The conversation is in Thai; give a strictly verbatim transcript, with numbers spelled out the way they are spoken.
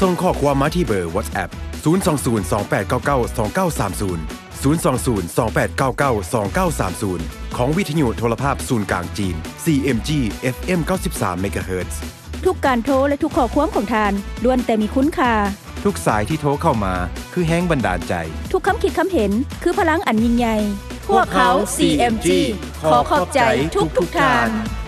ส่งข้อความมาที่เบอร์ WhatsApp ศูนย์ สอง ศูนย์ สอง แปด เก้า เก้า สอง เก้า สาม ศูนย์ ศูนย์ สอง ศูนย์ สอง แปด เก้า เก้า สอง เก้า สาม ศูนย์ของวิทยุโทรภาพศูนย์กลางจีน ซี เอ็ม จี เอฟ เอ็ม เก้าสิบสาม เมกะเฮิรตซ์ทุกการโทรและทุกข้อความของทานล้วนแต่มีคุณค่าทุกสายที่โทรเข้ามาคือแห้งบันดาลใจทุกคำคิดคำเห็นคือพลังอันยิ่งใหญ่พวกเขา ซี เอ็ม จี ขอขอบใจทุกทุกทาน